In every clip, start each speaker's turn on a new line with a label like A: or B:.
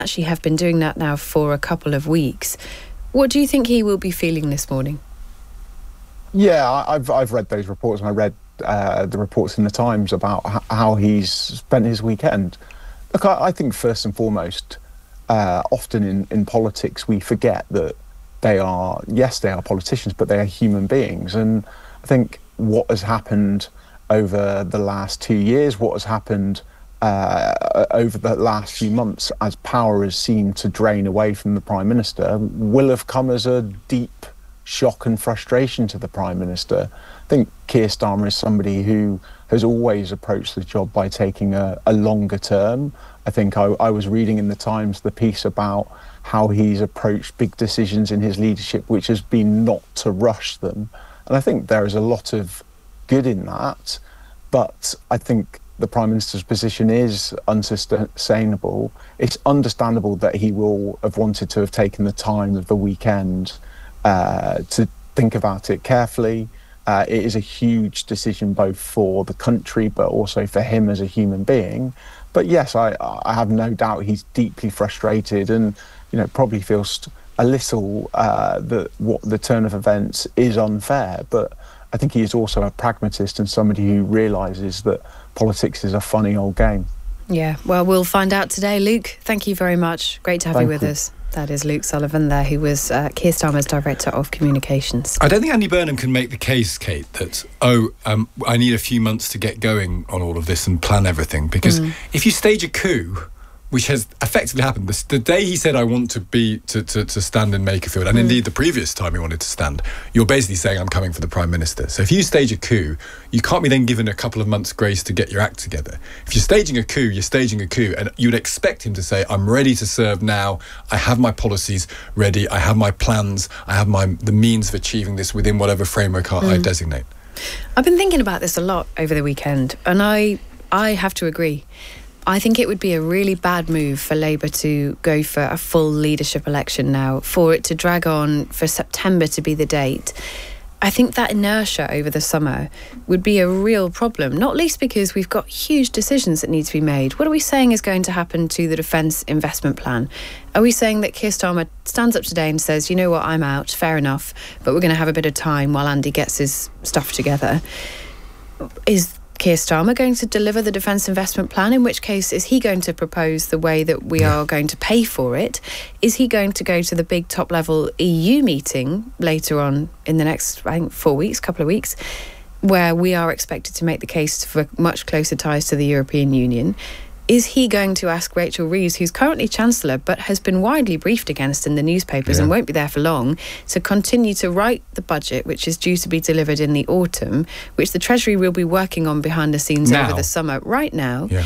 A: actually have been doing that now for a couple of weeks. What do you think he will be feeling this morning?
B: Yeah, I've read those reports, and I read the reports in the Times about how he's spent his weekend. Look, I think first and foremost, often in politics we forget that they are politicians, but they are human beings. And I think what has happened over the last 2 years, what has happened over the last few months as power has seemed to drain away from the Prime Minister will have come as a deep shock and frustration to the Prime Minister. I think Keir Starmer is somebody who has always approached the job by taking a longer term. I think I was reading in the Times the piece about how he's approached big decisions in his leadership, which has been not to rush them. And I think there is a lot of good in that, but I think the Prime Minister's position is unsustainable. It's understandable that he will have wanted to have taken the time of the weekend to think about it carefully. It is a huge decision both for the country but also for him as a human being. But yes, I have no doubt he's deeply frustrated and probably feels a little that what the turn of events is unfair. But I think he is also a pragmatist and somebody who realises that politics is a funny old game.
A: Yeah, well, we'll find out today. Luke, thank you very much. Great to have you with us. That is Luke Sullivan there, who was Keir Starmer's Director of Communications.
C: I don't think Andy Burnham can make the case, Kate, that, I need a few months to get going on all of this and plan everything. Because if you stage a coup, which has effectively happened, the day he said, I want to stand in Makerfield, and indeed the previous time he wanted to stand, you're basically saying, I'm coming for the Prime Minister. So if you stage a coup, you can't be then given a couple of months' grace to get your act together. If you're staging a coup, you're staging a coup, and you'd expect him to say, I'm ready to serve now, I have my policies ready, I have my plans, I have the means of achieving this within whatever framework I designate.
A: I've been thinking about this a lot over the weekend, and I have to agree. I think it would be a really bad move for Labour to go for a full leadership election now, for it to drag on for September to be the date. I think that inertia over the summer would be a real problem, not least because we've got huge decisions that need to be made. What are we saying is going to happen to the Defence Investment Plan? Are we saying that Keir Starmer stands up today and says, you know what, I'm out, fair enough, but we're going to have a bit of time while Andy gets his stuff together? Is Keir Starmer going to deliver the Defence Investment Plan? In which case, is he going to propose the way that we are going to pay for it? Is he going to go to the big top-level EU meeting later on in the next, I think, couple of weeks, where we are expected to make the case for much closer ties to the European Union? Is he going to ask Rachel Reeves, who's currently Chancellor but has been widely briefed against in the newspapers and won't be there for long, to continue to write the budget, which is due to be delivered in the autumn, which the Treasury will be working on behind the scenes over the summer right now? Yeah.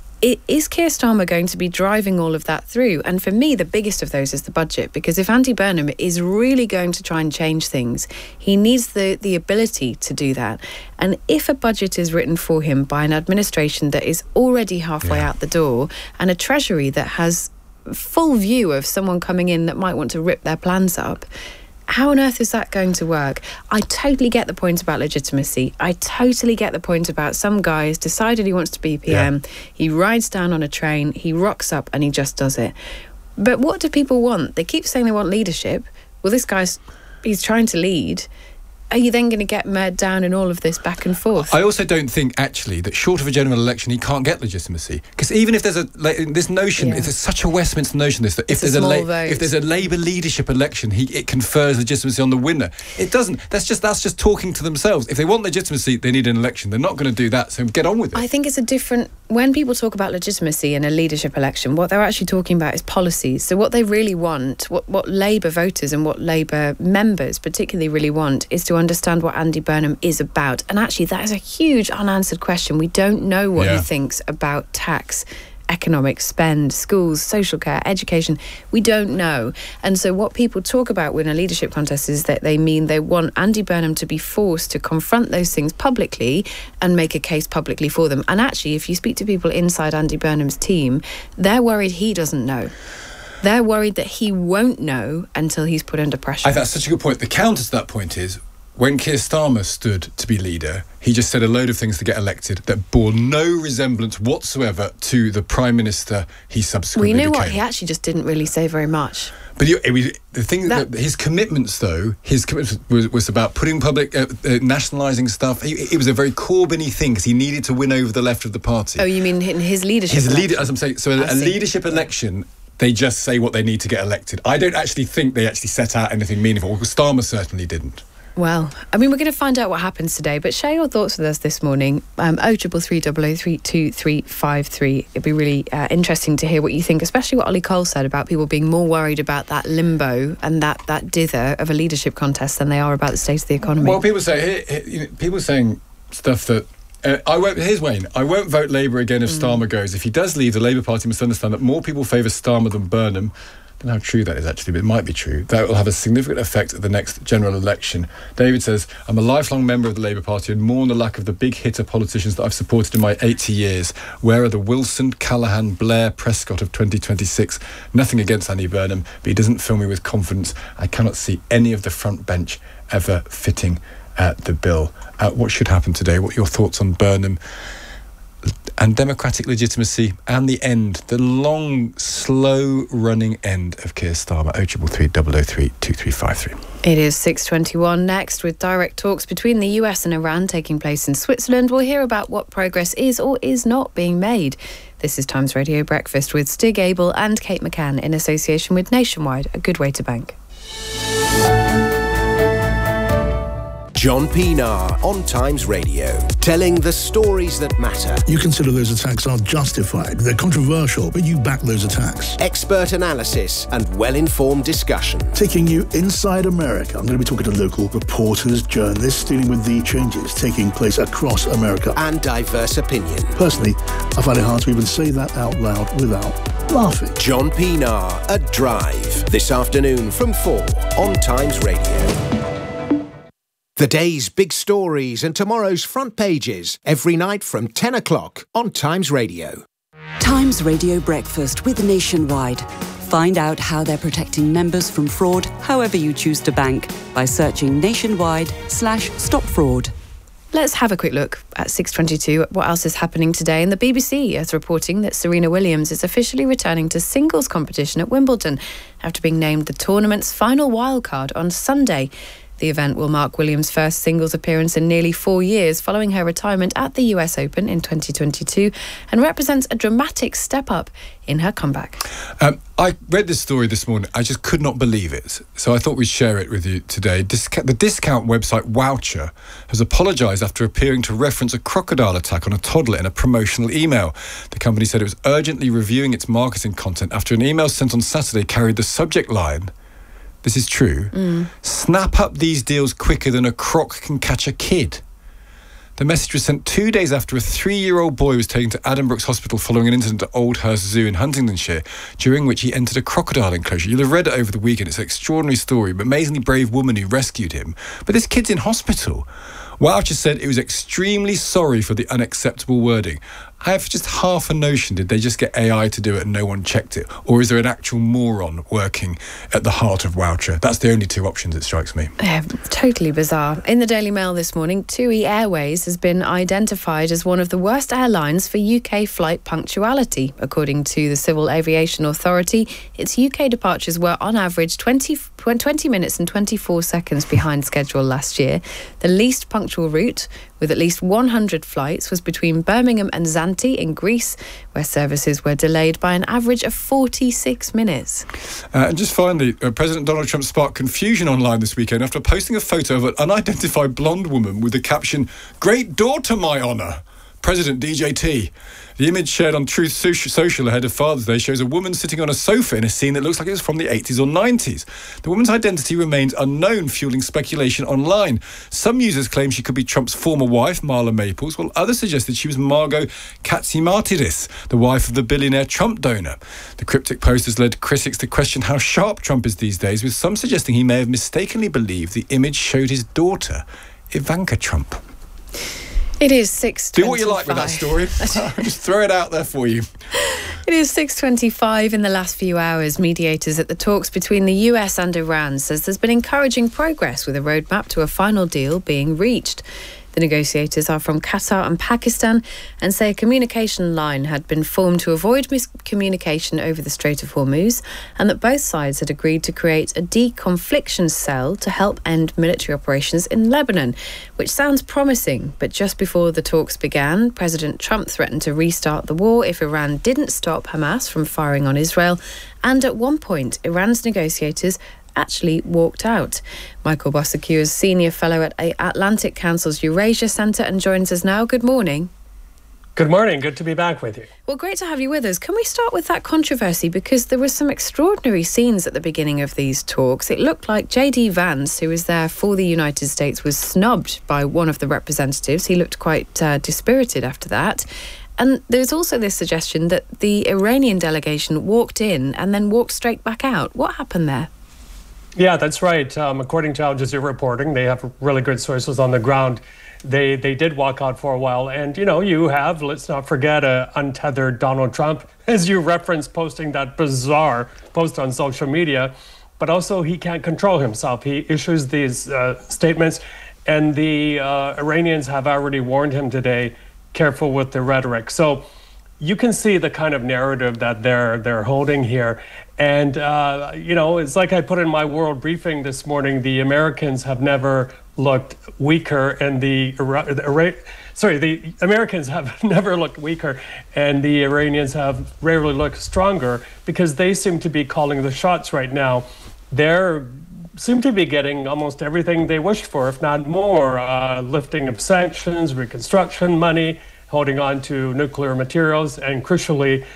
A: Is Keir Starmer going to be driving all of that through? And for me, the biggest of those is the budget, because if Andy Burnham is really going to try and change things, he needs the ability to do that. And if a budget is written for him by an administration that is already halfway out the door and a Treasury that has full view of someone coming in that might want to rip their plans up, how on earth is that going to work? I totally get the point about legitimacy. I totally get the point about some guy has decided he wants to be PM. Yeah. He rides down on a train, he rocks up and he just does it. But what do people want? They keep saying they want leadership. Well, he's trying to lead. Are you then going to get mired down in all of this back and forth?
C: I also don't think, actually, that short of a general election, he can't get legitimacy. Because even if there's this notion, it's if such a Westminster notion, that if there's a Labour leadership election, it confers legitimacy on the winner. It doesn't. That's just talking to themselves. If they want legitimacy, they need an election. They're not going to do that, so get on with it.
A: I think it's a different... When people talk about legitimacy in a leadership election, what they're actually talking about is policies. So what they really want, what Labour voters and what Labour members particularly really want, is to understand what Andy Burnham is about. And actually, that is a huge unanswered question. We don't know what he thinks about tax, economic spend, schools, social care, education. We don't know. And so what people talk about in a leadership contest is that they want Andy Burnham to be forced to confront those things publicly and make a case publicly for them. And actually, if you speak to people inside Andy Burnham's team, they're worried he doesn't know. They're worried that he won't know until he's put under pressure.
C: That's such a good point. The counter to that point is, when Keir Starmer stood to be leader, he just said a load of things to get elected that bore no resemblance whatsoever to the Prime Minister he subsequently became.
A: Well, you know what? He actually just didn't really say very much.
C: But the thing that his commitments, though, was about putting public, nationalising stuff. It was a very Corbyn-y thing because he needed to win over the left of the party.
A: Oh, you mean in his leadership election?
C: As I'm saying, so a leadership election, they just say what they need to get elected. I don't actually think they actually set out anything meaningful, because Starmer certainly didn't.
A: Well, I mean, we're going to find out what happens today, but share your thoughts with us this morning. 0333003353. It'd be really interesting to hear what you think, especially what Ollie Cole said about people being more worried about that limbo and that dither of a leadership contest than they are about the state of the economy.
C: Well, people say people saying stuff that here's Wayne. I won't vote Labour again if Starmer goes. If he does leave, the Labour Party must understand that more people favour Starmer than Burnham. I don't know how true that is, actually, but it might be true. That will have a significant effect at the next general election. David says, I'm a lifelong member of the Labour Party and mourn the lack of the big hitter politicians that I've supported in my 80 years. Where are the Wilson, Callaghan, Blair, Prescott of 2026? Nothing against Andy Burnham, but he doesn't fill me with confidence. I cannot see any of the front bench ever fitting the bill. What should happen today? What are your thoughts on Burnham and democratic legitimacy and the end, the long, slow-running end of Keir Starmer? 0333
A: It is 6:21 next, with direct talks between the US and Iran taking place in Switzerland. We'll hear about what progress is or is not being made. This is Times Radio Breakfast with Stig Abel and Kate McCann in association with Nationwide, a good way to bank.
D: John Pienaar on Times Radio, telling the stories that matter.
E: You consider those attacks are justified. They're controversial, but you back those attacks.
D: Expert analysis and well-informed discussion.
E: Taking you inside America. I'm going to be talking to local reporters, journalists, dealing with the changes taking place across America.
D: And diverse opinion.
E: Personally, I find it hard to even say that out loud without laughing.
D: John Pienaar at Drive, this afternoon from 4 on Times Radio. The day's big stories and tomorrow's front pages every night from 10 o'clock on Times Radio.
F: Times Radio Breakfast with Nationwide. Find out how they're protecting members from fraud however you choose to bank by searching nationwide/stop fraud.
A: Let's have a quick look at 6:22 at what else is happening today. And the BBC is reporting that Serena Williams is officially returning to singles competition at Wimbledon after being named the tournament's final wildcard on Sunday. The event will mark Williams' first singles appearance in nearly 4 years following her retirement at the US Open in 2022 and represents a dramatic step up in her comeback.
C: I read this story this morning. I just could not believe it. So I thought we'd share it with you today. The discount website Wowcher has apologised after appearing to reference a crocodile attack on a toddler in a promotional email. The company said it was urgently reviewing its marketing content after an email sent on Saturday carried the subject line, this is true, snap up these deals quicker than a croc can catch a kid. The message was sent 2 days after a 3-year-old boy was taken to Addenbrooke's Hospital following an incident at Oldhurst Zoo in Huntingdonshire, during which he entered a crocodile enclosure. You'll have read it over the weekend. It's an extraordinary story, but amazingly brave woman who rescued him. But this kid's in hospital. Wowcher said it was extremely sorry for the unacceptable wording. I have just half a notion, did they just get AI to do it and no one checked it? Or is there an actual moron working at the heart of Wowcher? That's the only two options, it strikes me.
A: Totally bizarre. In the Daily Mail this morning, TUI Airways has been identified as one of the worst airlines for UK flight punctuality. According to the Civil Aviation Authority, its UK departures were on average 20 minutes and 24 seconds behind schedule last year. The least punctual route, with at least 100 flights, was between Birmingham and Zante in Greece, where services were delayed by an average of 46 minutes.
C: And just finally, President Donald Trump sparked confusion online this weekend after posting a photo of an unidentified blonde woman with the caption, "Great daughter, my honour, President DJT." The image shared on Truth Social ahead of Father's Day shows a woman sitting on a sofa in a scene that looks like it was from the 80s or 90s. The woman's identity remains unknown, fueling speculation online. Some users claim she could be Trump's former wife, Marla Maples, while others suggested she was Margot Katsimartiris, the wife of the billionaire Trump donor. The cryptic post has led critics to question how sharp Trump is these days, with some suggesting he may have mistakenly believed the image showed his daughter, Ivanka Trump.
A: It is 6:25.
C: Do what you like with that story. Just throw it out there for you.
A: It is 6:25 in the last few hours. Mediators at the talks between the US and Iran says there's been encouraging progress with a roadmap to a final deal being reached. The negotiators are from Qatar and Pakistan and say a communication line had been formed to avoid miscommunication over the Strait of Hormuz, and that both sides had agreed to create a deconfliction cell to help end military operations in Lebanon, which sounds promising. But just before the talks began, President Trump threatened to restart the war if Iran didn't stop Hamas from firing on Israel. And at one point, Iran's negotiators actually walked out. Michael Bossaque is Senior Fellow at Atlantic Council's Eurasia Centre and joins us now. Good morning.
G: Good morning. Good to be back with you.
A: Well, great to have you with us. Can we start with that controversy? Because there were some extraordinary scenes at the beginning of these talks. It looked like J.D. Vance, who was there for the United States, was snubbed by one of the representatives. He looked quite dispirited after that. And there's also this suggestion that the Iranian delegation walked in and then walked straight back out. What happened there?
G: Yeah, that's right. According to Al Jazeera reporting, they have really good sources on the ground. They did walk out for a while. And, you have, let's not forget, untethered Donald Trump, as you referenced, posting that bizarre post on social media. But also, he can't control himself. He issues these statements. And the Iranians have already warned him today, careful with the rhetoric. So you can see the kind of narrative that they're holding here. And, it's like I put in my world briefing this morning, the Americans have never looked weaker and the Americans have never looked weaker and the Iranians have rarely looked stronger because they seem to be calling the shots right now. They seem to be getting almost everything they wished for, if not more, lifting of sanctions, reconstruction money, holding on to nuclear materials, and crucially,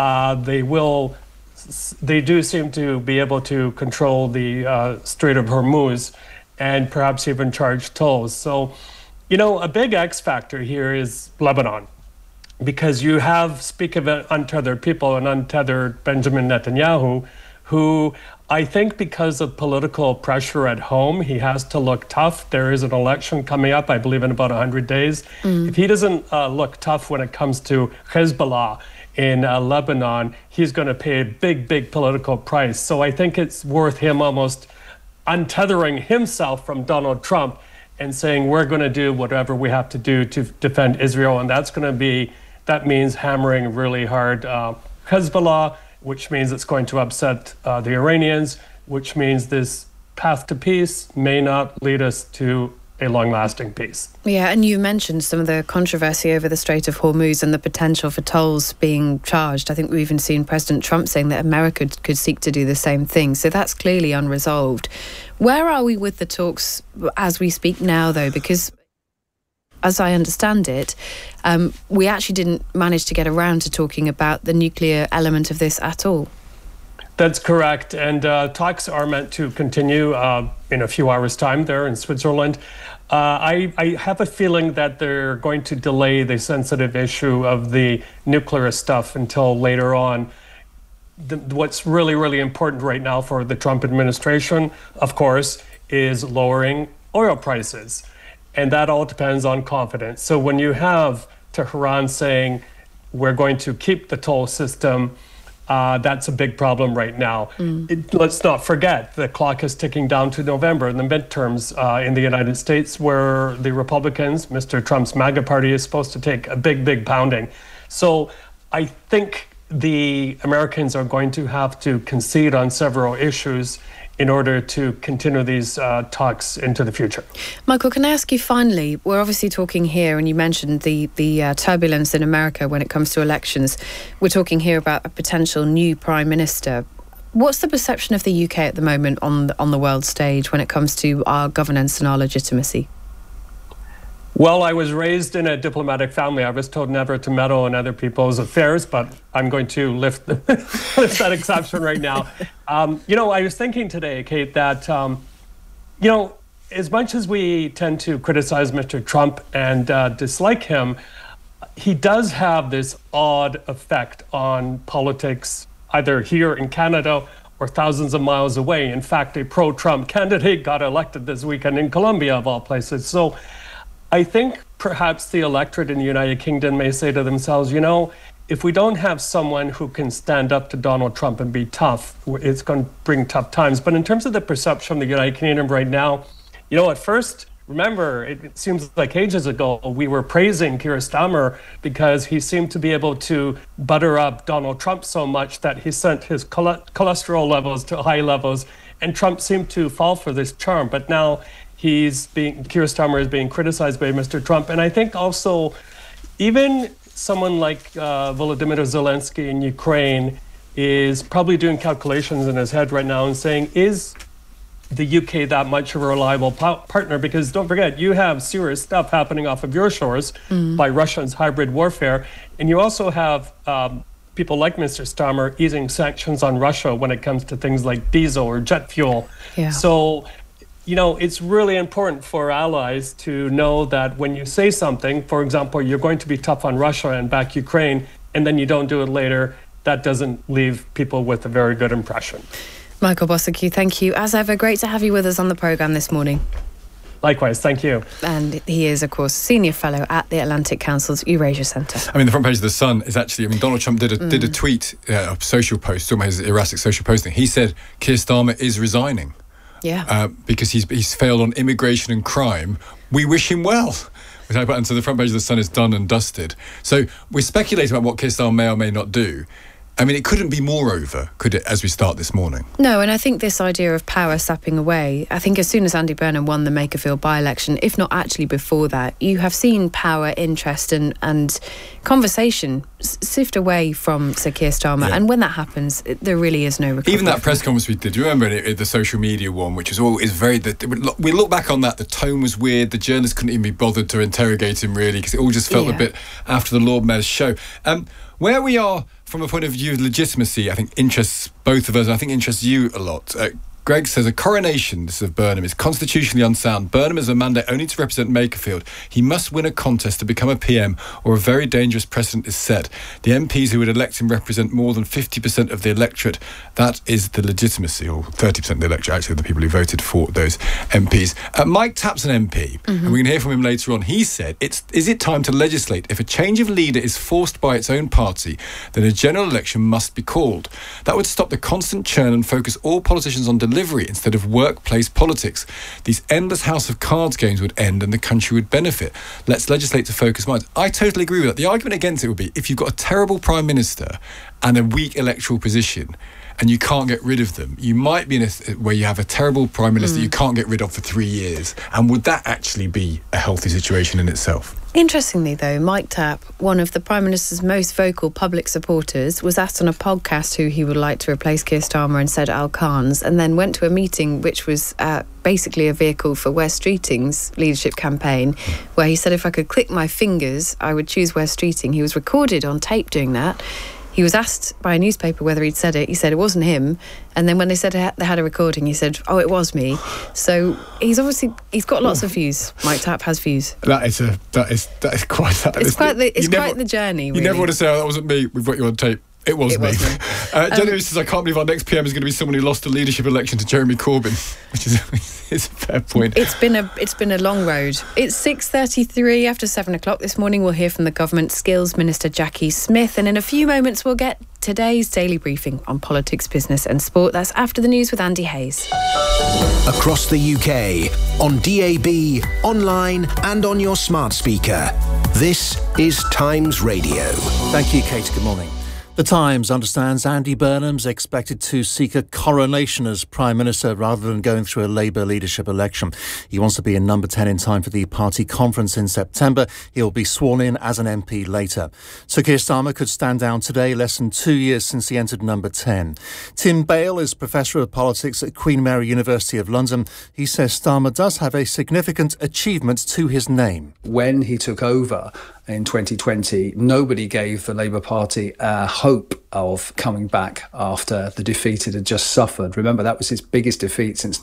G: they do seem to be able to control the Strait of Hormuz and perhaps even charge tolls. So, a big X factor here is Lebanon, because you have, speak of untethered people, an untethered Benjamin Netanyahu, who I think because of political pressure at home, he has to look tough. There is an election coming up, I believe, in about 100 days. If he doesn't look tough when it comes to Hezbollah in Lebanon, he's going to pay a big, big political price. So I think it's worth him almost untethering himself from Donald Trump and saying, we're going to do whatever we have to do to defend Israel. And that means hammering really hard Hezbollah, which means it's going to upset the Iranians, which means this path to peace may not lead us to a long-lasting peace.
A: Yeah, and you mentioned some of the controversy over the Strait of Hormuz and the potential for tolls being charged. I think we've even seen President Trump saying that America could seek to do the same thing. So that's clearly unresolved. Where are we with the talks as we speak now, though? Because as I understand it, we actually didn't manage to get around to talking about the nuclear element of this at all.
G: That's correct. And talks are meant to continue in a few hours' time there in Switzerland. I have a feeling that they're going to delay the sensitive issue of the nuclear stuff until later on. What's really, really important right now for the Trump administration, of course, is lowering oil prices. And that all depends on confidence. So when you have Tehran saying, we're going to keep the toll system, that's a big problem right now. Let's not forget, the clock is ticking down to November in the midterms in the United States, where the Republicans, Mr. Trump's MAGA party, is supposed to take a big, big pounding. So I think the Americans are going to have to concede on several issues in order to continue these talks into the future.
A: Michael, can I ask you finally, we're obviously talking here, and you mentioned the turbulence in America when it comes to elections. We're talking here about a potential new prime minister. What's the perception of the UK at the moment on the world stage when it comes to our governance and our legitimacy?
G: Well, I was raised in a diplomatic family. I was told never to meddle in other people's affairs, but I'm going to lift that exception right now. I was thinking today, Kate, that, as much as we tend to criticize Mr. Trump and dislike him, he does have this odd effect on politics, either here in Canada or thousands of miles away. In fact, a pro-Trump candidate got elected this weekend in Colombia, of all places. So I think perhaps the electorate in the United Kingdom may say to themselves, if we don't have someone who can stand up to Donald Trump and be tough, it's going to bring tough times. But in terms of the perception of the United Kingdom right now, at first, remember, it seems like ages ago, we were praising Keir Starmer because he seemed to be able to butter up Donald Trump so much that he sent his cholesterol levels to high levels, and Trump seemed to fall for this charm. But now Keir Starmer is being criticized by Mr. Trump. And I think also, even someone like Volodymyr Zelensky in Ukraine is probably doing calculations in his head right now and saying, is the UK that much of a reliable partner? Because don't forget, you have serious stuff happening off of your shores by Russia's hybrid warfare. And you also have people like Mr. Starmer easing sanctions on Russia when it comes to things like diesel or jet fuel. Yeah. So, it's really important for allies to know that when you say something, for example, you're going to be tough on Russia and back Ukraine, and then you don't do it later, that doesn't leave people with a very good impression.
A: Michael Bossack, thank you. As ever, great to have you with us on the programme this morning.
G: Likewise, thank you.
A: And he is, of course, Senior Fellow at the Atlantic Council's Eurasia Centre.
C: The front page of The Sun is actually, Donald Trump did a tweet, a social post, talking about his erratic social posting. He said Keir Starmer is resigning.
A: Yeah.
C: Because he's failed on immigration and crime. We wish him well. And so the front page of The Sun is done and dusted. So we're speculating about what Keir Starmer may or may not do. It couldn't be more over, could it, as we start this morning?
A: No, and I think this idea of power sapping away, I think as soon as Andy Burnham won the Makerfield by-election, if not actually before that, you have seen power, interest and conversation sift away from Sir Keir Starmer. Yeah. And when that happens, there really is no recovery.
C: Even that press conference we did, do you remember the social media one, which is very... we look back on that, the tone was weird, the journalists couldn't even be bothered to interrogate him, really, because it all just felt a bit after the Lord Mayor's show. Where we are from a point of view of legitimacy, I think interests both of us, and I think interests you a lot. Greg says a coronation, this is of Burnham, is constitutionally unsound. Burnham has a mandate only to represent Makerfield. He must win a contest to become a PM, or a very dangerous precedent is set. The MPs who would elect him represent more than 50% of the electorate. That is the legitimacy, or 30% of the electorate, actually, the people who voted for those MPs. Mike Tapp's an MP, and we can hear from him later on. He said, is it time to legislate? If a change of leader is forced by its own party, then a general election must be called. That would stop the constant churn and focus all politicians on delivery instead of workplace politics. These endless house of cards games would end and the country would benefit. Let's legislate to focus minds. I totally agree with that. The argument against it would be if you've got a terrible Prime Minister and a weak electoral position and you can't get rid of them, you might be in where you have a terrible Prime Minister you can't get rid of for 3 years. And would that actually be a healthy situation in itself?
A: Interestingly, though, Mike Tapp, one of the Prime Minister's most vocal public supporters, was asked on a podcast who he would like to replace Keir Starmer and said Al Khan's, and then went to a meeting which was basically a vehicle for Wes Streeting's leadership campaign, where he said if I could click my fingers, I would choose Wes Streeting. He was recorded on tape doing that. He was asked by a newspaper whether he'd said it. He said it wasn't him. And then when they said they had a recording, he said, oh, it was me. So he's got lots of views. Mike Tapp has views.
C: That is quite...
A: It's quite the journey, really.
C: You never want to say, oh, that wasn't me. We've got you on tape. It was me. Jenny says, I can't believe our next PM is going to be someone who lost a leadership election to Jeremy Corbyn, which is a fair point.
A: It's been a long road. It's 6:33 after 7 o'clock this morning. We'll hear from the Government Skills Minister Jackie Smith, and in a few moments we'll get today's daily briefing on politics, business and sport. That's after the news with Andy Hayes.
D: Across the UK, on DAB, online and on your smart speaker. This is Times Radio.
H: Thank you, Kate. Good morning. The Times understands Andy Burnham's expected to seek a coronation as Prime Minister rather than going through a Labour leadership election. He wants to be in number 10 in time for the party conference in September. He'll be sworn in as an MP later. Sir Keir Starmer could stand down today, less than 2 years since he entered number 10. Tim Bale is Professor of Politics at Queen Mary University of London. He says Starmer does have a significant achievement to his name.
I: When he took over in 2020, nobody gave the Labour Party hope of coming back after the defeat it had just suffered. Remember, that was its biggest defeat since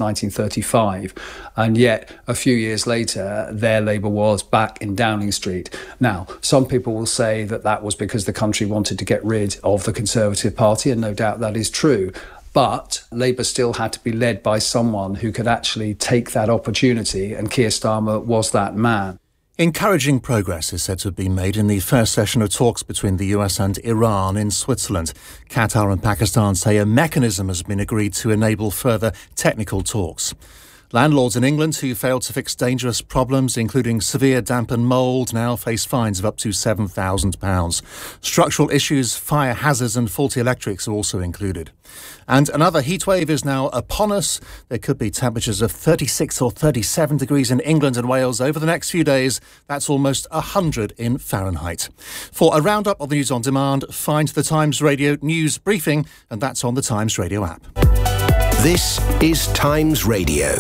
I: 1935. And yet, a few years later, their Labour was back in Downing Street. Now, some people will say that that was because the country wanted to get rid of the Conservative Party, and no doubt that is true. But Labour still had to be led by someone who could actually take that opportunity, and Keir Starmer was that man.
H: Encouraging progress is said to have been made in the first session of talks between the US and Iran in Switzerland. Qatar and Pakistan say a mechanism has been agreed to enable further technical talks. Landlords in England who failed to fix dangerous problems, including severe damp and mould, now face fines of up to £7,000. Structural issues, fire hazards and faulty electrics are also included. And another heatwave is now upon us. There could be temperatures of 36 or 37 degrees in England and Wales over the next few days. That's almost 100 in Fahrenheit. For a roundup of the news on demand, find the Times Radio News Briefing, and that's on the Times Radio app.
D: This is Times Radio.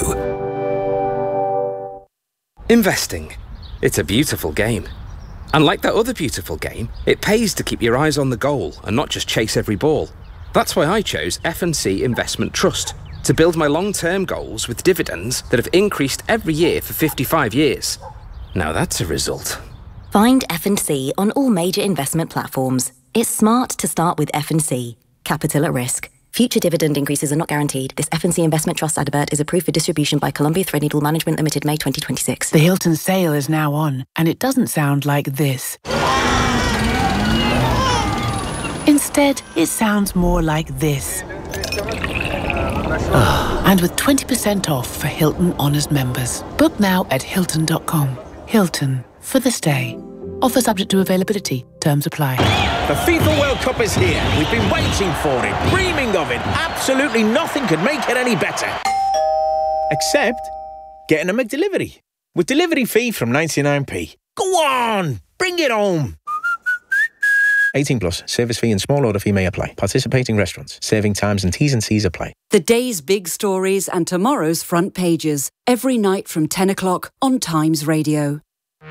J: Investing. It's a beautiful game. And like that other beautiful game, it pays to keep your eyes on the goal and not just chase every ball. That's why I chose F&C Investment Trust, to build my long-term goals with dividends that have increased every year for 55 years. Now that's a result.
K: Find F&C on all major investment platforms. It's smart to start with F&C. Capital at risk. Future dividend increases are not guaranteed. This F&C Investment Trust advert is approved for distribution by Columbia Threadneedle Management Limited, May 2026.
L: The Hilton sale is now on, and it doesn't sound like this. Instead, it sounds more like this. And with 20% off for Hilton Honors members. Book now at Hilton.com. Hilton, for the stay. Offer subject to availability. Terms apply.
M: The FIFA World Cup is here. We've been waiting for it, dreaming of it. Absolutely nothing could make it any better. Except getting a McDelivery. With delivery fee from 99p. Go on, bring it home. 18 plus, service fee and small order fee may apply. Participating restaurants, serving times and T's and C's apply.
F: The day's big stories and tomorrow's front pages. Every night from 10 o'clock on Times Radio.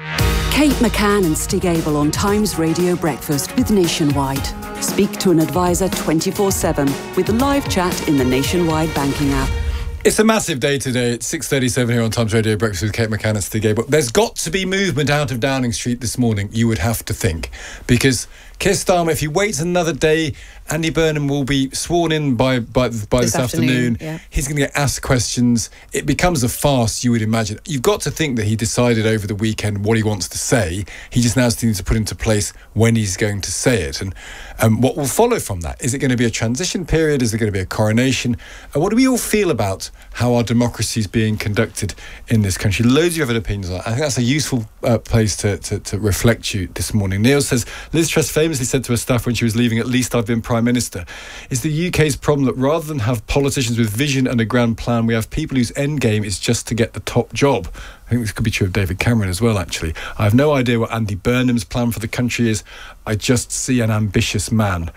F: Kate McCann and Stig Abel on Times Radio Breakfast with Nationwide. Speak to an advisor 24/7 with live chat in the Nationwide banking app.
C: It's a massive day today. It's 6:37 here on Times Radio Breakfast with Kate McCann and Stig Abel. There's got to be movement out of Downing Street this morning, you would have to think. Because Keir Starmer, if he waits another day, Andy Burnham will be sworn in by this afternoon. Yeah. He's going to get asked questions. It becomes a farce, you would imagine. You've got to think that he decided over the weekend what he wants to say. He just now needs to put into place when he's going to say it. And what will follow from that? Is it going to be a transition period? Is it going to be a coronation? And what do we all feel about how our democracy is being conducted in this country? Loads of you have opinions on that. I think that's a useful place to reflect you this morning. Neil says, Liz Truss famously said to her staff when she was leaving, "At least I've been Prime Minister." Is the UK's problem that rather than have politicians with vision and a grand plan, we have people whose end game is just to get the top job? I think this could be true of David Cameron as well, actually. I have no idea what Andy Burnham's plan for the country is. I just see an ambitious man.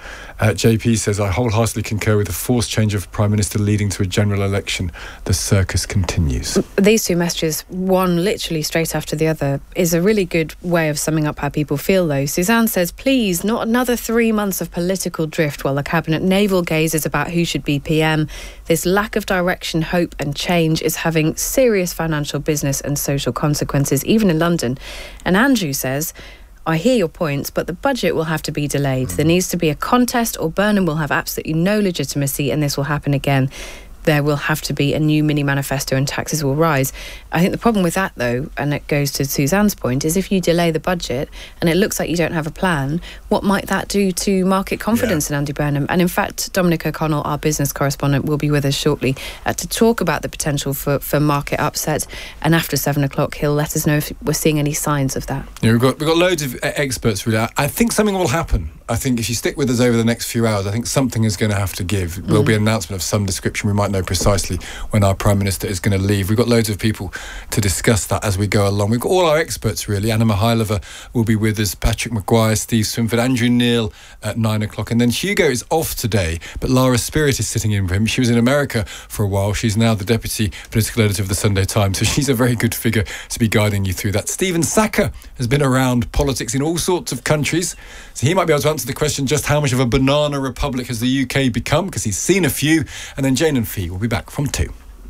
C: JP says, I wholeheartedly concur with the forced change of Prime Minister leading to a general election. The circus continues.
A: These two messages, one literally straight after the other, is a really good way of summing up how people feel, though. Suzanne says, please, not another 3 months of political drift while the Cabinet navel gazes about who should be PM. This lack of direction, hope and change is having serious financial, business and social consequences, even in London. And Andrew says, I hear your points, but the budget will have to be delayed. There needs to be a contest or Burnham will have absolutely no legitimacy and this will happen again. There will have to be a new mini manifesto and taxes will rise. I think the problem with that, though, and it goes to Suzanne's point, is if you delay the budget and it looks like you don't have a plan, what might that do to market confidence in Andy Burnham? And in fact, Dominic O'Connell, our business correspondent, will be with us shortly to talk about the potential for market upset. And after 7 o'clock, he'll let us know if we're seeing any signs of that.
C: Yeah, we've got loads of experts really. I think something will happen. I think if you stick with us over the next few hours, I think something is going to have to give. There'll be an announcement of some description. We might know precisely when our Prime Minister is going to leave. We've got loads of people to discuss that as we go along. We've got all our experts, really. Anna Mihailova will be with us, Patrick Maguire, Steve Swinford, Andrew Neil at 9 o'clock. And then Hugo is off today, but Lara Spirit is sitting in for him. She was in America for a while. She's now the Deputy Political Editor of the Sunday Times, so she's a very good figure to be guiding you through that. Stephen Sackur has been around politics in all sorts of countries, so he might be able to answer the question, just how much of a banana republic has the UK become, because he's seen a few. And then Jane and Fee will be back from 2.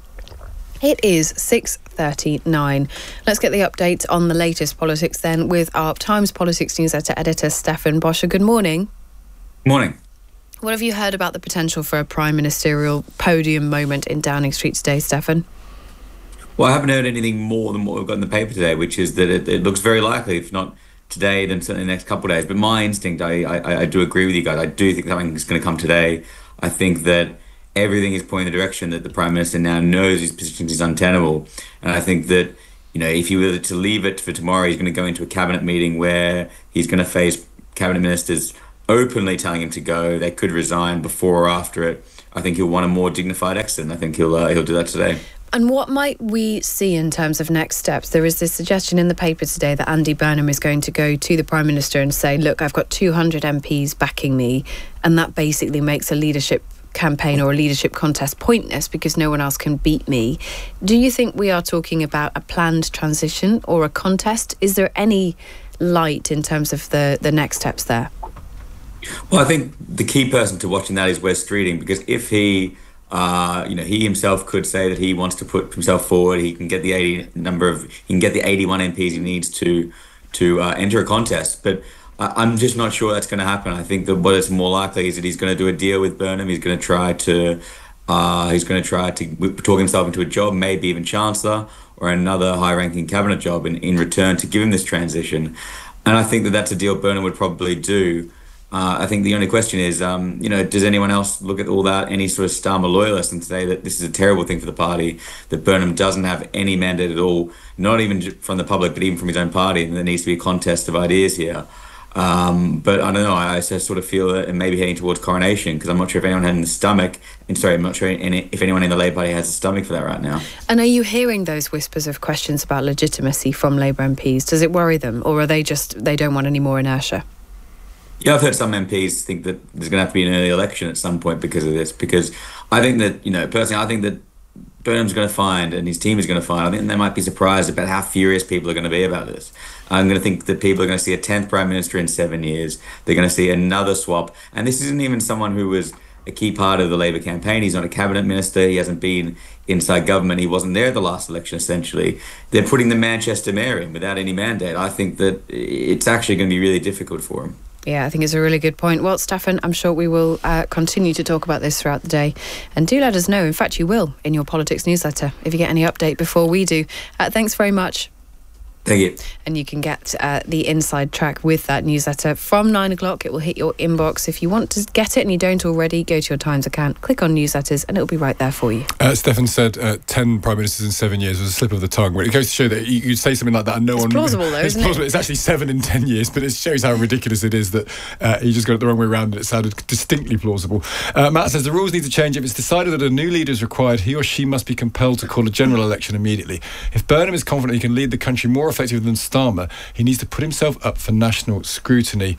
A: It is 6:39. Let's get the update on the latest politics then with our Times Politics Newsletter editor, Stefan Boscher. Good morning.
N: Morning.
A: What have you heard about the potential for a prime ministerial podium moment in Downing Street today, Stefan?
N: Well, I haven't heard anything more than what we've got in the paper today, which is that it looks very likely, if not today, then certainly the next couple of days. But my instinct, I do agree with you guys. I do think something is going to come today. I think that everything is pointing in the direction that the Prime Minister now knows his position is untenable. And I think that, if he were to leave it for tomorrow, he's going to go into a cabinet meeting where he's going to face cabinet ministers openly telling him to go. They could resign before or after it. I think he'll want a more dignified exit, and I think he'll do that today.
A: And what might we see in terms of next steps? There is this suggestion in the paper today that Andy Burnham is going to go to the Prime Minister and say, look, I've got 200 MPs backing me, and that basically makes a leadership campaign or a leadership contest pointless because no one else can beat me. Do you think we are talking about a planned transition or a contest? Is there any light in terms of the next steps there?
N: Well, I think the key person to watching that is Wes Streeting, because if he he himself could say that he wants to put himself forward, he can get the 81 MPs he needs to enter a contest. But I'm just not sure that's going to happen. I think that what is more likely is that he's going to do a deal with Burnham. He's going to try to talk himself into a job, maybe even Chancellor or another high-ranking cabinet job in return to give him this transition. And I think that that's a deal Burnham would probably do. I think the only question is, does anyone else look at all that, any sort of Starmer loyalist, and say that this is a terrible thing for the party, that Burnham doesn't have any mandate at all, not even from the public, but even from his own party, and there needs to be a contest of ideas here. But I don't know, I sort of feel that it may be heading towards coronation, because I'm not sure if anyone had in the stomach, I'm not sure if anyone in the Labour Party has a stomach for that right now.
A: And are you hearing those whispers of questions about legitimacy from Labour MPs? Does it worry them, or are they don't want any more inertia?
N: Yeah, I've heard some MPs think that there's going to have to be an early election at some point because of this. Because I think that, personally, I think that Burnham's going to find, and his team is going to find, I think they might be surprised about how furious people are going to be about this. I'm going to think that people are going to see a 10th Prime Minister in 7 years. They're going to see another swap. And this isn't even someone who was a key part of the Labour campaign. He's not a cabinet minister. He hasn't been inside government. He wasn't there at the last election, essentially. They're putting the Manchester mayor in without any mandate. I think that it's actually going to be really difficult for him.
A: Yeah, I think it's a really good point. Well, Staffan, I'm sure we will continue to talk about this throughout the day. And do let us know. In fact, you will in your politics newsletter if you get any update before we do. Thanks very much.
N: Thank you.
A: And you can get the inside track with that newsletter from 9 o'clock. It will hit your inbox. If you want to get it and you don't already, go to your Times account, click on newsletters, and it'll be right there for you.
C: Stefan said 10 Prime Ministers in 7 years was a slip of the tongue. But it goes to show that you say something like that and
A: it's plausible, though, isn't it?
C: It's actually 7 in 10 years, but it shows how ridiculous it is that he just got it the wrong way around and it sounded distinctly plausible. Matt says the rules need to change. If it's decided that a new leader is required, he or she must be compelled to call a general election immediately. If Burnham is confident he can lead the country more effectively than Starmer, he needs to put himself up for national scrutiny.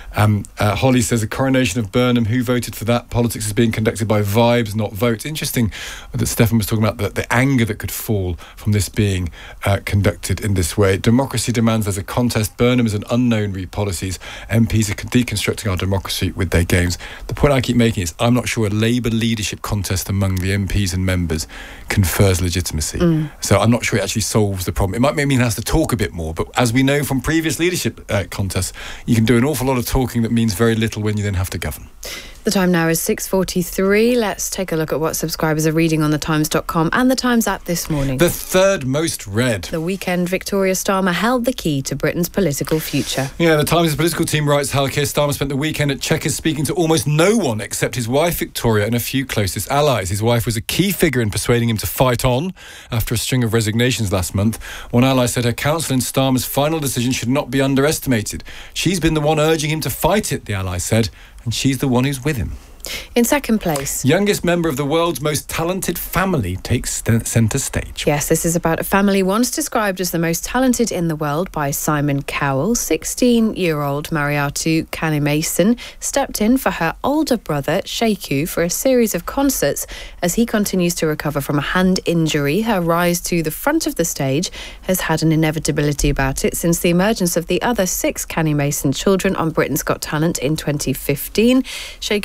C: Holly says the coronation of Burnham, who voted for that? Politics is being conducted by vibes, not votes. Interesting that Stefan was talking about the anger that could fall from this being conducted in this way. Democracy demands there's a contest. Burnham is an unknown read policies. MPs are deconstructing our democracy with their games. The point I keep making is I'm not sure a Labour leadership contest among the MPs and members confers legitimacy. So I'm not sure it actually solves the problem. It might mean it has to talk a bit more, but as we know from previous leadership contests, you can do an awful lot of talking that means very little when you then have to govern.
A: The time now is 6:43. Let's take a look at what subscribers are reading on thetimes.com and the Times app this morning.
C: The third most read.
A: The weekend, Victoria Starmer held the key to Britain's political future.
C: Yeah, the Times' political team writes how Keir Starmer spent the weekend at Chequers speaking to almost no one except his wife Victoria and a few closest allies. His wife was a key figure in persuading him to fight on after a string of resignations last month. One ally said her counsel in Starmer's final decision should not be underestimated. She's been the one urging him to fight it, the ally said, and she's the one who's with him.
A: In second place,
C: youngest member of the world's most talented family takes centre stage.
A: Yes, this is about a family once described as the most talented in the world by Simon Cowell. 16-year-old Mariatu Kanemason stepped in for her older brother Sheku for a series of concerts as he continues to recover from a hand injury. Her rise to the front of the stage has had an inevitability about it since the emergence of the other 6 Kanemason children on Britain's Got Talent in 2015. Sheku was also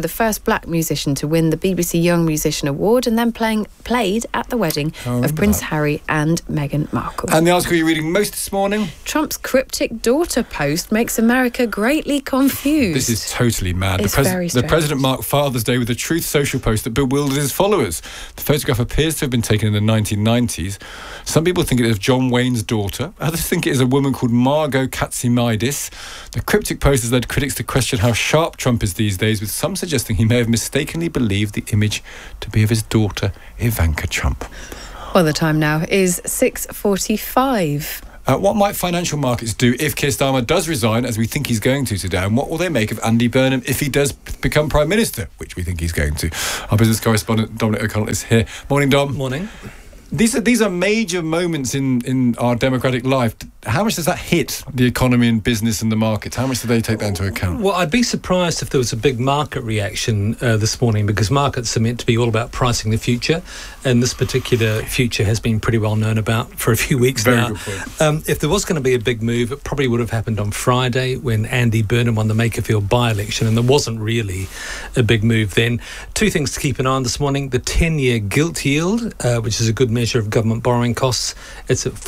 A: the first black musician to win the BBC Young Musician Award, and then played at the wedding of Prince Harry and Meghan Markle.
C: And the article you're reading most this morning?
A: Trump's cryptic daughter post makes America greatly confused.
C: This is totally mad.
A: It's very strange.
C: The president marked Father's Day with a Truth Social post that bewildered his followers. The photograph appears to have been taken in the 1990s. Some people think it is John Wayne's daughter. Others think it is a woman called Margot Katsimidis. The cryptic post has led critics to question how sharp Trump is these days, with some suggesting he may have mistakenly believed the image to be of his daughter, Ivanka Trump.
A: Well, the time now is 6:45.
C: What might financial markets do if Keir Starmer does resign, as we think he's going to today? And what will they make of Andy Burnham if he does become Prime Minister, which we think he's going to? Our business correspondent, Dominic O'Connell, is here. Morning, Dom.
O: Morning.
C: These are major moments in our democratic life. How much does that hit the economy and business and the markets? How much do they take that into account?
O: Well, I'd be surprised if there was a big market reaction this morning, because markets are meant to be all about pricing the future, and this particular future has been pretty well known about for a few weeks now.
C: Very good point.
O: If there was going to be a big move, it probably would have happened on Friday when Andy Burnham won the Makerfield by-election, and there wasn't really a big move then. Two things to keep an eye on this morning: the 10-year gilt yield, which is a good measure of government borrowing costs. It's at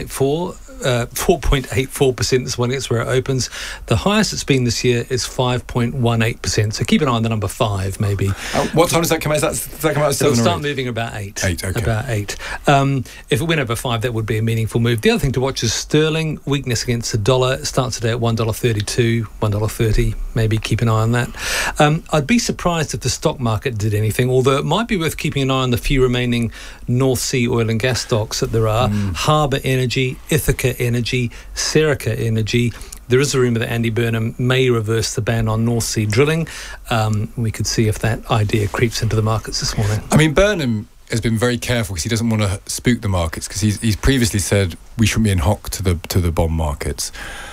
O: 4.84% this morning. It's where it opens. The highest it's been this year is 5.18%. So keep an eye on the number 5, maybe.
C: What time does that come out? Does that come out at 7
O: It'll
C: or
O: start
C: 8?
O: moving about 8.
C: 8, okay.
O: About 8. If it went over 5, that would be a meaningful move. The other thing to watch is sterling. Weakness against the dollar. It starts today at $1.32, $1.30. Maybe keep an eye on that. I'd be surprised if the stock market did anything, although it might be worth keeping an eye on the few remaining North Sea oil and gas stocks that there are. Harbour Energy, Ithaca Energy, Serica Energy. There is a rumour that Andy Burnham may reverse the ban on North Sea drilling. We could see if that idea creeps into the markets this morning.
C: I mean, Burnham has been very careful because he doesn't want to spook the markets, because he's previously said we shouldn't be in hock to the bond markets.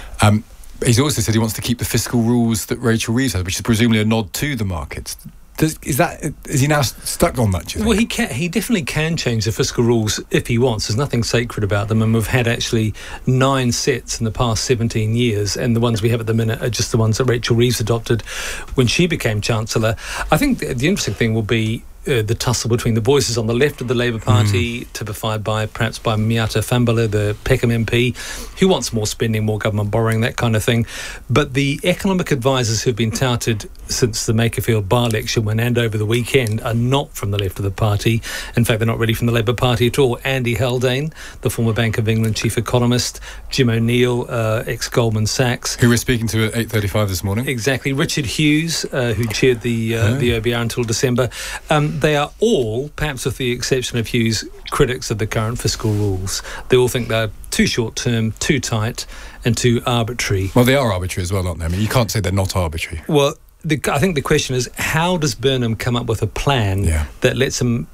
C: He's also said he wants to keep the fiscal rules that Rachel Reeves has, which is presumably a nod to the markets. Is he now stuck on that, do you think?
O: Well, he definitely can change the fiscal rules if he wants. There's nothing sacred about them, and we've had actually 9 sets in the past 17 years, and the ones we have at the minute are just the ones that Rachel Reeves adopted when she became Chancellor. I think the interesting thing will be the tussle between the voices on the left of the Labour Party, typified perhaps by Miata Fambala, the Peckham MP, who wants more spending, more government borrowing, that kind of thing. But the economic advisors who've been touted since the Makerfield by-election and over the weekend are not from the left of the party. In fact, they're not really from the Labour Party at all. Andy Haldane, the former Bank of England chief economist, Jim O'Neill, ex-Goldman Sachs,
C: who we're speaking to at 8:35 this morning.
O: Exactly. Richard Hughes, who chaired the OBR until December. They are all, perhaps with the exception of Hughes, critics of the current fiscal rules. They all think they're too short-term, too tight, and too arbitrary.
C: Well, they are arbitrary as well, aren't they? I mean, you can't say they're not arbitrary.
O: Well, I think the question is, how does Burnham come up with a plan that lets him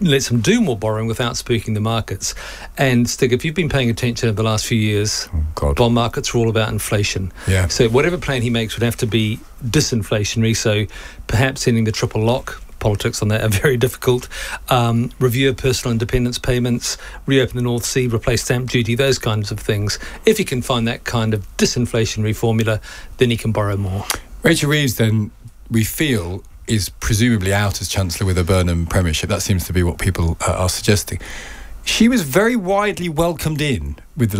O: do more borrowing without spooking the markets? And Stig, if you've been paying attention over the last few years, bond markets are all about inflation.
C: Yeah.
O: So whatever plan he makes would have to be disinflationary. So perhaps ending the triple lock. Politics on that are very difficult. Review of personal independence payments, reopen the North Sea, replace stamp duty, those kinds of things. If he can find that kind of disinflationary formula, then he can borrow more.
C: Rachel Reeves, then, we feel, is presumably out as Chancellor with a Burnham premiership. That seems to be what people are suggesting. She was very widely welcomed in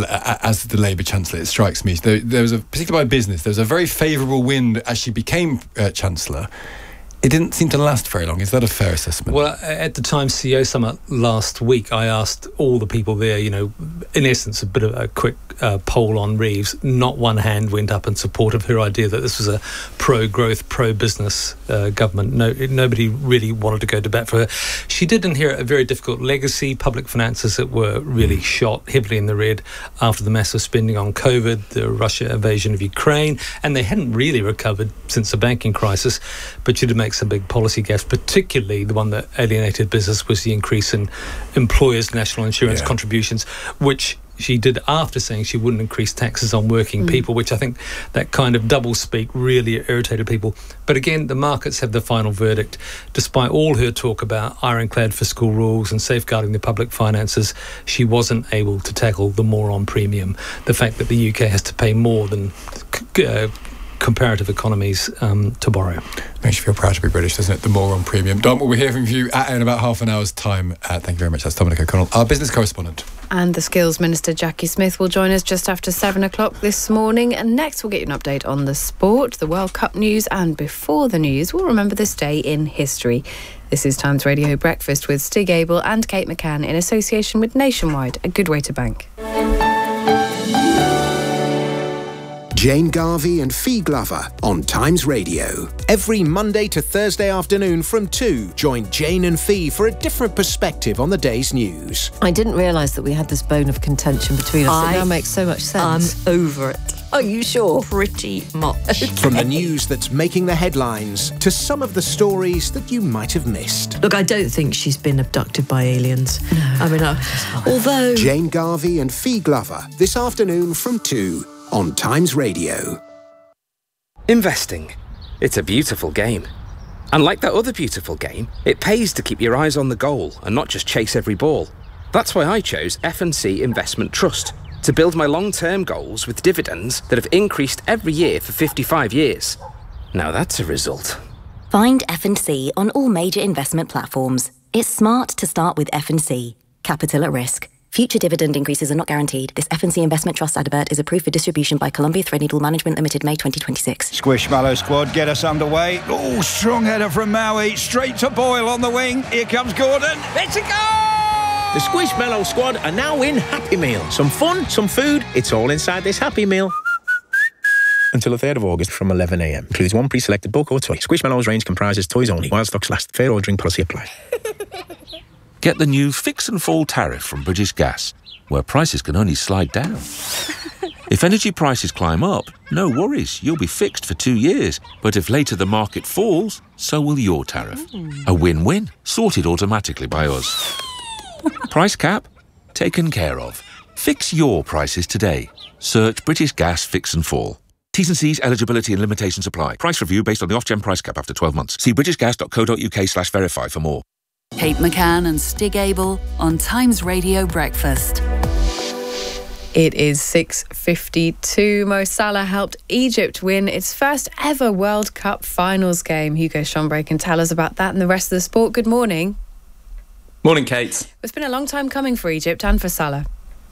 C: as the Labour Chancellor, it strikes me. There was, particularly by business, there was a very favourable wind as she became Chancellor. It didn't seem to last very long. Is that a fair assessment?
O: Well, at the Times CEO Summit last week, I asked all the people there, in essence, a bit of a quick poll on Reeves. Not one hand went up in support of her idea that this was a pro-growth, pro-business government. Nobody really wanted to go to bat for her. She did inherit a very difficult legacy, public finances that were really shot heavily in the red after the massive spending on COVID, the Russia invasion of Ukraine, and they hadn't really recovered since the banking crisis, but she did make some big policy gaffes, particularly the one that alienated business was the increase in employers' national insurance contributions, which she did after saying she wouldn't increase taxes on working people, which I think that kind of double speak really irritated people. But again, the markets have the final verdict. Despite all her talk about ironclad fiscal rules and safeguarding the public finances, she wasn't able to tackle the moron premium. The fact that the UK has to pay more than comparative economies to borrow.
C: Makes you feel proud to be British, doesn't it? The more on premium. Dom, we'll be hearing from you in about half an hour's time. Thank you very much. That's Dominic O'Connell, our business correspondent.
A: And the Skills Minister, Jackie Smith, will join us just after 7 o'clock this morning. And next, we'll get you an update on the sport, the World Cup news, and before the news, we'll remember this day in history. This is Times Radio Breakfast with Stig Abel and Kate McCann in association with Nationwide, a good way to bank.
D: Jane Garvey and Fee Glover on Times Radio. Every Monday to Thursday afternoon from 2, join Jane and Fee for a different perspective on the day's news.
P: I didn't realise that we had this bone of contention between us. It now makes so much sense.
Q: I'm over it.
P: Are you sure?
Q: Pretty much.
D: From the news that's making the headlines to some of the stories that you might have missed.
Q: Look, I don't think she's been abducted by aliens. No. I mean, although...
D: Jane Garvey and Fee Glover this afternoon from 2 on Times Radio.
J: Investing. It's a beautiful game. And like that other beautiful game, it pays to keep your eyes on the goal and not just chase every ball. That's why I chose F&C Investment Trust, to build my long-term goals with dividends that have increased every year for 55 years. Now that's a result.
K: Find F&C on all major investment platforms. It's smart to start with F&C. Capital at risk. Future dividend increases are not guaranteed. This F&C Investment Trust advert is approved for distribution by Columbia Threadneedle Management Limited, May 2026.
R: Squishmallow squad, get us underway. Oh, strong header from Maui. Straight to Boyle on the wing. Here comes Gordon. It's a goal!
M: The Squishmallow squad are now in Happy Meal. Some fun, some food. It's all inside this Happy Meal. Until the 3rd of August from 11 a.m. Includes one pre-selected book or toy. Squishmallows range comprises toys only. While stocks last. Fair ordering policy applies.
S: Get the new Fix and Fall tariff from British Gas, where prices can only slide down. If energy prices climb up, no worries, you'll be fixed for 2 years. But if later the market falls, so will your tariff. A win-win, sorted automatically by us. Price cap? Taken care of. Fix your prices today. Search British Gas Fix and Fall. T's and C's, eligibility and limitations apply. Price review based on the off-gen price cap after 12 months. See britishgas.co.uk/verify for more.
F: Kate McCann and Stig Abel on Times Radio Breakfast.
A: It is 6:52. Mo Salah helped Egypt win its first ever World Cup finals game. Hugo Schomburg can tell us about that and the rest of the sport. Good morning.
T: Morning, Kate.
A: It's been a long time coming for Egypt and for Salah.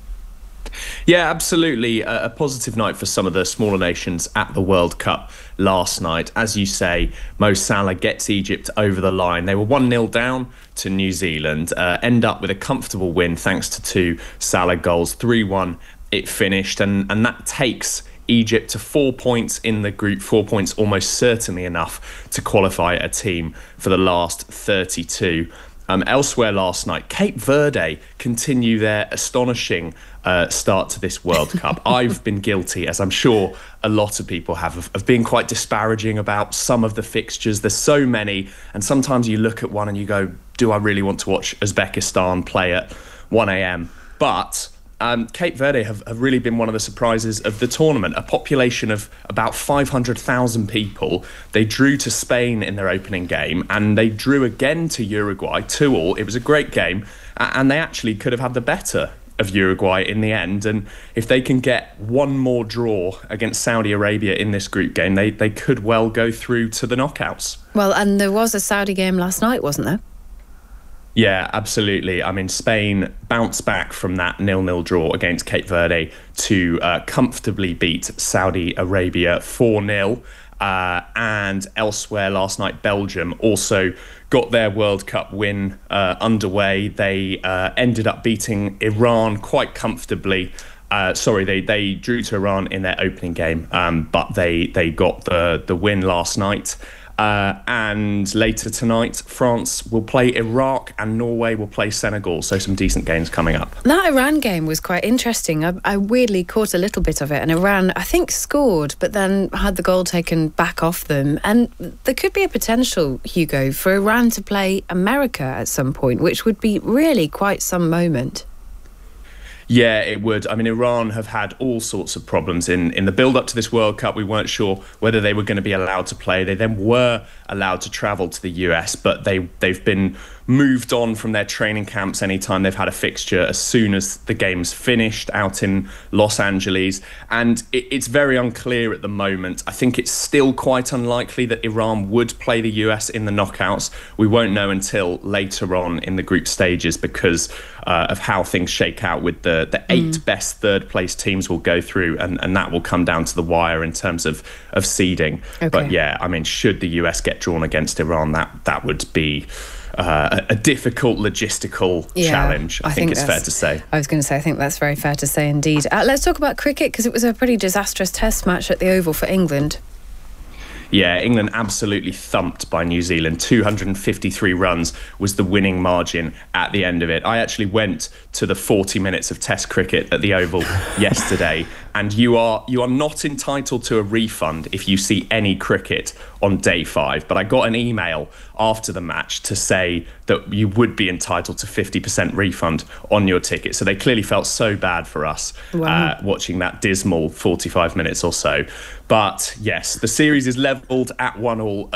T: Yeah, absolutely. A positive night for some of the smaller nations at the World Cup last night. As you say, Mo Salah gets Egypt over the line. They were 1-0 down to New Zealand, end up with a comfortable win thanks to 2 Salah goals. 3-1 it finished, and that takes Egypt to 4 points in the group, 4 points almost certainly enough to qualify a team for the last 32. Elsewhere last night, Cape Verde continue their astonishing start to this World Cup. I've been guilty, as I'm sure a lot of people have, of being quite disparaging about some of the fixtures. There's so many, and sometimes you look at one and you go, do I really want to watch Uzbekistan play at 1 a.m? But Cape Verde have really been one of the surprises of the tournament. A population of about 500,000 people. They drew to Spain in their opening game, and they drew again to Uruguay, 2-2. It was a great game, and they actually could have had the better of Uruguay in the end. And if they can get one more draw against Saudi Arabia in this group game, they could well go through to the knockouts.
A: Well, and there was a Saudi game last night, wasn't there?
T: Yeah, absolutely. I mean, Spain bounced back from that 0-0 draw against Cape Verde to comfortably beat Saudi Arabia 4-0. And elsewhere last night, Belgium also got their World Cup win underway. They ended up beating Iran quite comfortably. They drew to Iran in their opening game, but they got the win last night. And later tonight, France will play Iraq and Norway will play Senegal. So some decent games coming up.
A: That Iran game was quite interesting. I weirdly caught a little bit of it. And Iran, I think, scored, but then had the goal taken back off them. And there could be a potential, Hugo, for Iran to play America at some point, which would be really quite some moment.
T: Yeah, it would. I mean, Iran have had all sorts of problems in the build-up to this World Cup. We weren't sure whether they were going to be allowed to play. They then were allowed to travel to the US, but they've been moved on from their training camps anytime they've had a fixture as soon as the game's finished out in Los Angeles. And it's very unclear at the moment. I think it's still quite unlikely that Iran would play the US in the knockouts. We won't know until later on in the group stages because of how things shake out with the 8 best third place teams will go through, and that will come down to the wire in terms of seeding. Okay. But yeah, I mean, should the US get drawn against Iran, that would be a difficult logistical challenge. I think it's fair to say.
A: I was going to say, I think that's very fair to say indeed. Let's talk about cricket, because it was a pretty disastrous test match at the Oval for England.
T: Yeah, England absolutely thumped by New Zealand. 253 runs was the winning margin at the end of it. I actually went to the 40 minutes of Test cricket at the Oval yesterday, and you are not entitled to a refund if you see any cricket on day 5. But I got an email after the match to say that you would be entitled to 50% refund on your ticket. So they clearly felt so bad for us watching that dismal 45 minutes or so. But yes, the series is levelled at 1-1,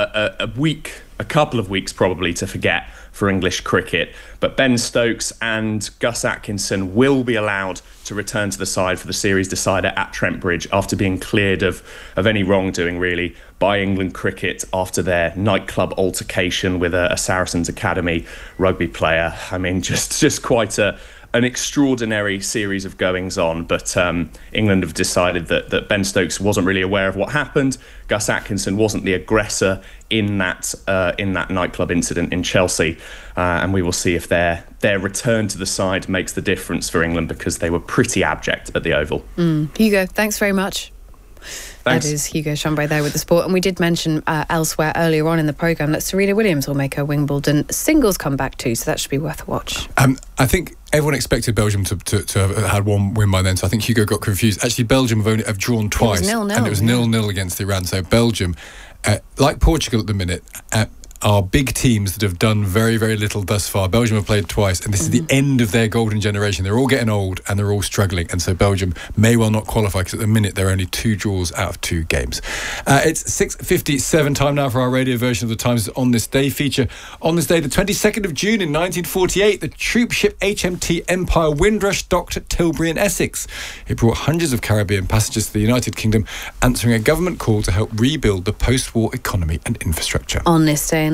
T: a couple of weeks probably to forget for English cricket. But Ben Stokes and Gus Atkinson will be allowed to return to the side for the series decider at Trent Bridge after being cleared of any wrongdoing, really, by England cricket after their nightclub altercation with a Saracens Academy rugby player. I mean, just quite an extraordinary series of goings on, but England have decided that Ben Stokes wasn't really aware of what happened. Gus Atkinson wasn't the aggressor in that nightclub incident in Chelsea, and we will see if their return to the side makes the difference for England, because they were pretty abject at the Oval.
A: Hugo, thanks very much.
T: Thanks.
A: That is Hugo Chambray there with the sport. And we did mention elsewhere earlier on in the programme that Serena Williams will make her Wimbledon singles comeback too, so that should be worth a watch.
C: I think everyone expected Belgium to have had one win by then, so I think Hugo got confused. Actually, Belgium have drawn twice.
A: It was 0-0,
C: and it was 0-0 against Iran. So Belgium, like Portugal at the minute, are big teams that have done very, very little thus far. Belgium have played twice, and this is the end of their golden generation. They're all getting old, and they're all struggling, and so Belgium may well not qualify, because at the minute they're only 2 draws out of 2 games. It's 6:57 time now for our radio version of the Times On This Day feature. On this day, the 22nd of June in 1948, the troop ship HMT Empire Windrush docked at Tilbury in Essex. It brought hundreds of Caribbean passengers to the United Kingdom, answering a government call to help rebuild the post-war economy and infrastructure.
A: On this day in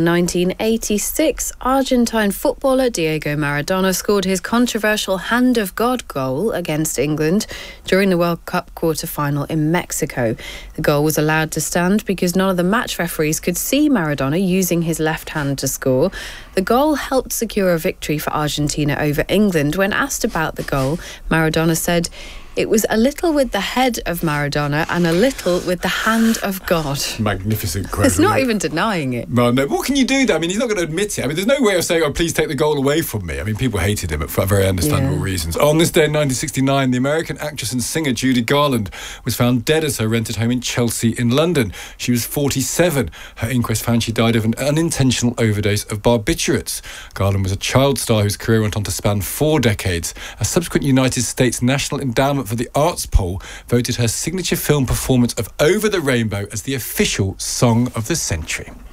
A: 1986, Argentine footballer Diego Maradona scored his controversial Hand of God goal against England during the World Cup quarter-final in Mexico. The goal was allowed to stand because none of the match referees could see Maradona using his left hand to score. The goal helped secure a victory for Argentina over England. When asked about the goal, Maradona said, "It was a little with the head of Maradona and a little with the hand of God."
C: Magnificent quote.
A: It's not even denying it.
C: Well, no, what can you do, though? I mean, he's not going to admit it. I mean, there's no way of saying, "Oh, please take the goal away from me." I mean, people hated him for very understandable reasons. On this day in 1969, the American actress and singer Judy Garland was found dead at her rented home in Chelsea in London. She was 47. Her inquest found she died of an unintentional overdose of barbiturates. Garland was a child star whose career went on to span 4 decades. A subsequent United States National Endowment for the Arts poll voted her signature film performance of Over the Rainbow as the official song of the century.